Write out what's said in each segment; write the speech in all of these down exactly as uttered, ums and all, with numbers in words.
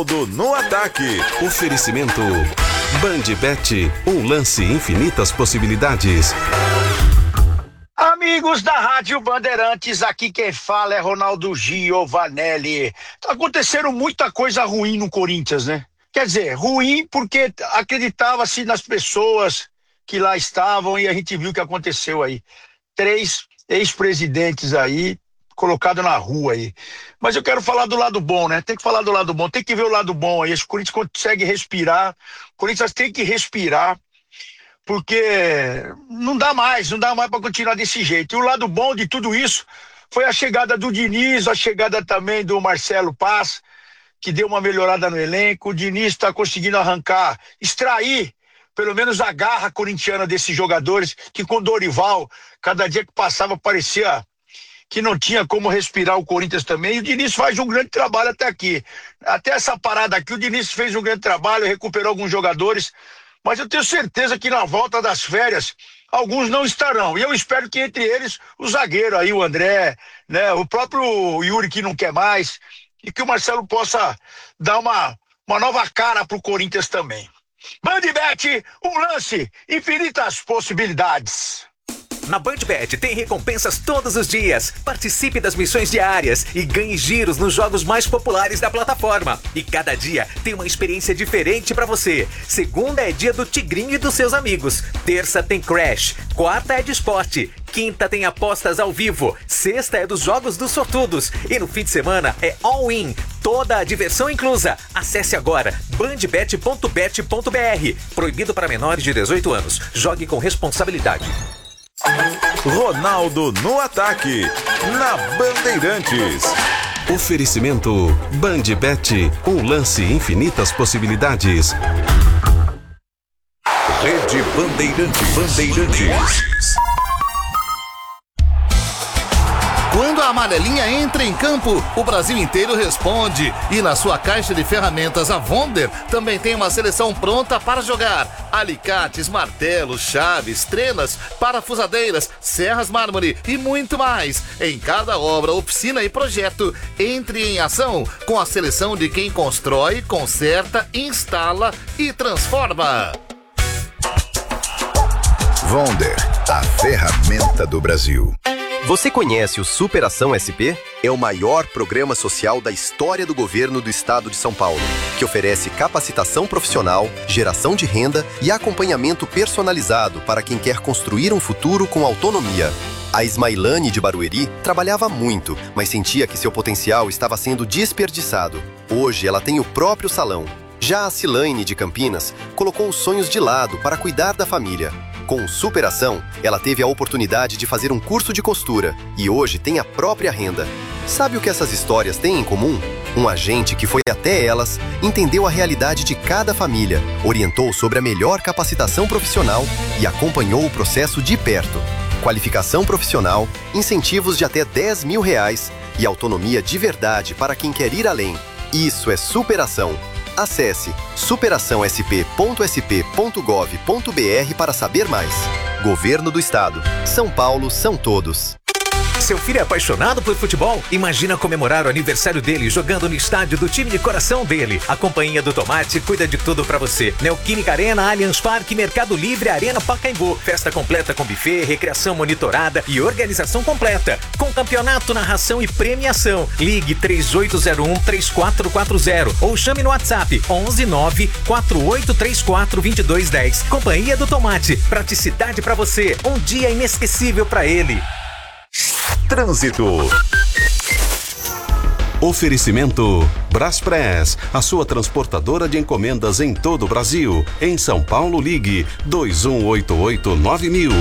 No ataque. Oferecimento Bandbet, um lance, infinitas possibilidades. Amigos da Rádio Bandeirantes, aqui quem fala é Ronaldo Giovanelli. Tá acontecendo muita coisa ruim no Corinthians, né? Quer dizer, ruim porque acreditava-se nas pessoas que lá estavam e a gente viu o que aconteceu aí. Três ex-presidentes aí, colocado na rua aí. Mas eu quero falar do lado bom, né? Tem que falar do lado bom, tem que ver o lado bom aí. O Corinthians consegue respirar, o Corinthians tem que respirar, porque não dá mais, não dá mais para continuar desse jeito. E o lado bom de tudo isso foi a chegada do Diniz, a chegada também do Marcelo Paz, que deu uma melhorada no elenco. O Diniz está conseguindo arrancar, extrair pelo menos a garra corintiana desses jogadores, que com Dorival, cada dia que passava parecia que não tinha como respirar o Corinthians também. E o Diniz faz um grande trabalho até aqui. Até essa parada aqui, o Diniz fez um grande trabalho, recuperou alguns jogadores, mas eu tenho certeza que na volta das férias, alguns não estarão. E eu espero que entre eles, o zagueiro aí, o André, né, o próprio Yuri que não quer mais, e que o Marcelo possa dar uma, uma nova cara pro Corinthians também. Bandbet, um lance, infinitas possibilidades. Na Bandbet tem recompensas todos os dias. Participe das missões diárias e ganhe giros nos jogos mais populares da plataforma. E cada dia tem uma experiência diferente pra você. Segunda é dia do Tigrinho e dos seus amigos. Terça tem Crash. Quarta é de esporte. Quinta tem apostas ao vivo. Sexta é dos jogos dos sortudos. E no fim de semana é all-in. Toda a diversão inclusa. Acesse agora bandbet ponto bet ponto br. Proibido para menores de dezoito anos. Jogue com responsabilidade. Ronaldo no ataque, na Bandeirantes. Oferecimento Bandbet, um lance, infinitas possibilidades. Rede Bandeirantes. Bandeirantes. Quando a amarelinha entra em campo, o Brasil inteiro responde. E na sua caixa de ferramentas, a Wonder também tem uma seleção pronta para jogar. Alicates, martelos, chaves, trenas, parafusadeiras, serras mármore e muito mais. Em cada obra, oficina e projeto, entre em ação com a seleção de quem constrói, conserta, instala e transforma. Wonder, a ferramenta do Brasil. Você conhece o Superação S P? É o maior programa social da história do governo do estado de São Paulo, que oferece capacitação profissional, geração de renda e acompanhamento personalizado para quem quer construir um futuro com autonomia. A Ismailane de Barueri trabalhava muito, mas sentia que seu potencial estava sendo desperdiçado. Hoje ela tem o próprio salão. Já a Cilaine de Campinas colocou os sonhos de lado para cuidar da família. Com Superação, ela teve a oportunidade de fazer um curso de costura e hoje tem a própria renda. Sabe o que essas histórias têm em comum? Um agente que foi até elas, entendeu a realidade de cada família, orientou sobre a melhor capacitação profissional e acompanhou o processo de perto. Qualificação profissional, incentivos de até dez mil reais e autonomia de verdade para quem quer ir além. Isso é superação. Acesse superação s p ponto s p ponto gov ponto b r para saber mais. Governo do Estado. São Paulo são todos. Seu filho é apaixonado por futebol? Imagina comemorar o aniversário dele jogando no estádio do time de coração dele. A Companhia do Tomate cuida de tudo pra você. Neoquímica Arena, Allianz Parque, Mercado Livre, Arena Pacaembu. Festa completa com buffet, recreação monitorada e organização completa. Com campeonato, narração e premiação. Ligue três oito zero um, três quatro quatro zero ou chame no WhatsApp onze nove quatro oito três quatro dois dois um zero. Companhia do Tomate. Praticidade pra você. Um dia inesquecível pra ele. Trânsito. Oferecimento Braspress, a sua transportadora de encomendas em todo o Brasil. Em São Paulo, ligue dois um oito oito nove mil.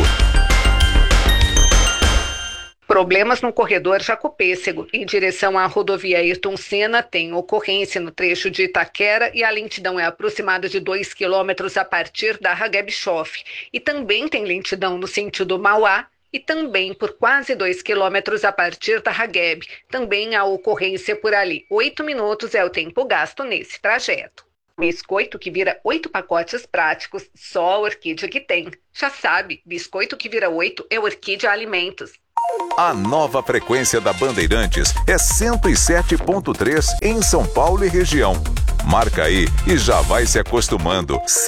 Problemas no corredor Jacopêssego, em direção à rodovia Ayrton Senna, tem ocorrência no trecho de Itaquera e a lentidão é aproximada de dois quilômetros a partir da Hagué Bischoff. E também tem lentidão no sentido Mauá, e também por quase dois quilômetros a partir da Ragueb. Também há ocorrência por ali. Oito minutos é o tempo gasto nesse trajeto. Biscoito que vira oito pacotes práticos, só a Orquídea que tem. Já sabe, biscoito que vira oito é Orquídea Alimentos. A nova frequência da Bandeirantes é cento e sete ponto três em São Paulo e região. Marca aí e já vai se acostumando.